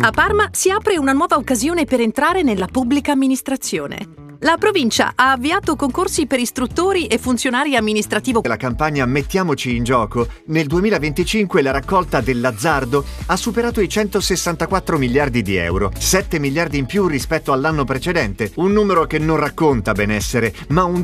A Parma si apre una nuova occasione per entrare nella pubblica amministrazione. La provincia ha avviato concorsi per istruttori e funzionari amministrativo. La campagna Mettiamoci in gioco, nel 2025 la raccolta dell'azzardo ha superato i 164 miliardi di euro, 7 miliardi in più rispetto all'anno precedente, un numero che non racconta benessere, ma un